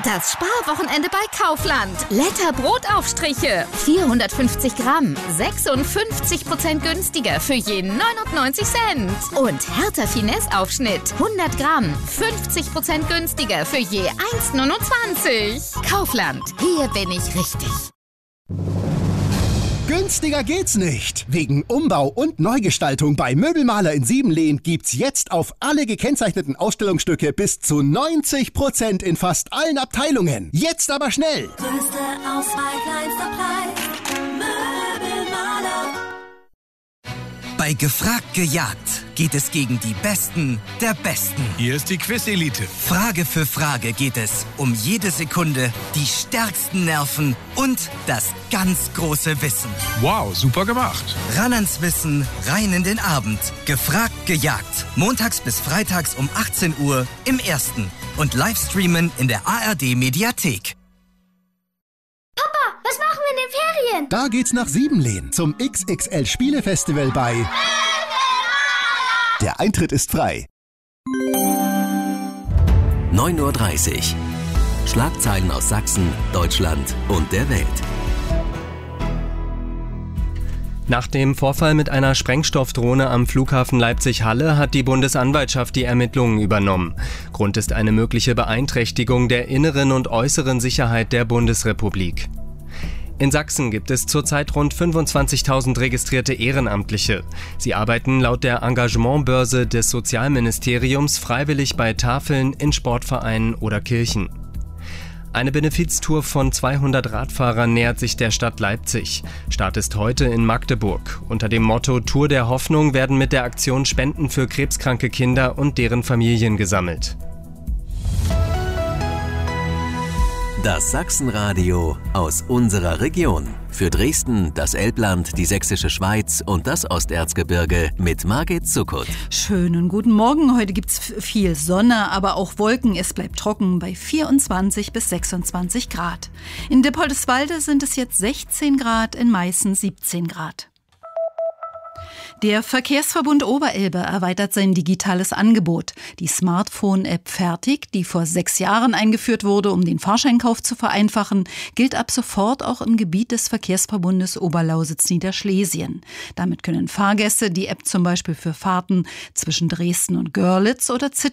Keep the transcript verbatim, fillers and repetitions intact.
Das Sparwochenende bei Kaufland. Letter Brotaufstriche. vierhundertfünfzig Gramm. sechsundfünfzig Prozent günstiger für je neunundneunzig Cent. Und Hertha Finesse Aufschnitt. hundert Gramm. fünfzig Prozent günstiger für je eins neunundzwanzig. Kaufland. Hier bin ich richtig. Günstiger geht's nicht. Wegen Umbau und Neugestaltung bei Möbelmaler in Siebenlehn gibt's jetzt auf alle gekennzeichneten Ausstellungsstücke bis zu neunzig Prozent in fast allen Abteilungen. Jetzt aber schnell. Größte Auswahl, kleinster Preis. Möbelmaler. Bei Gefragt gejagt geht es gegen die Besten der Besten. Hier ist die Quiz-Elite. Frage für Frage geht es um jede Sekunde, die stärksten Nerven und das ganz große Wissen. Wow, super gemacht. Ran ans Wissen, rein in den Abend. Gefragt gejagt. Montags bis freitags um achtzehn Uhr im Ersten. Und Livestreamen in der A R D-Mediathek. Papa, was machen wir in den Ferien? Da geht's nach Siebenlehn zum X X L-Spielefestival bei... Der Eintritt ist frei. neun Uhr dreißig. Schlagzeilen aus Sachsen, Deutschland und der Welt. Nach dem Vorfall mit einer Sprengstoffdrohne am Flughafen Leipzig-Halle hat die Bundesanwaltschaft die Ermittlungen übernommen. Grund ist eine mögliche Beeinträchtigung der inneren und äußeren Sicherheit der Bundesrepublik. In Sachsen gibt es zurzeit rund fünfundzwanzigtausend registrierte Ehrenamtliche. Sie arbeiten laut der Engagementbörse des Sozialministeriums freiwillig bei Tafeln, in Sportvereinen oder Kirchen. Eine Benefiztour von zweihundert Radfahrern nähert sich der Stadt Leipzig. Start ist heute in Magdeburg. Unter dem Motto Tour der Hoffnung werden mit der Aktion Spenden für krebskranke Kinder und deren Familien gesammelt. Das Sachsenradio aus unserer Region. Für Dresden, das Elbland, die Sächsische Schweiz und das Osterzgebirge mit Margit Zuckert. Schönen guten Morgen. Heute gibt's viel Sonne, aber auch Wolken. Es bleibt trocken bei vierundzwanzig bis sechsundzwanzig Grad. In Dippoldiswalde sind es jetzt sechzehn Grad, in Meißen siebzehn Grad. Der Verkehrsverbund Oberelbe erweitert sein digitales Angebot. Die Smartphone-App Fertig, die vor sechs Jahren eingeführt wurde, um den Fahrscheinkauf zu vereinfachen, gilt ab sofort auch im Gebiet des Verkehrsverbundes Oberlausitz-Niederschlesien. Damit können Fahrgäste die App zum Beispiel für Fahrten zwischen Dresden und Görlitz oder Zittau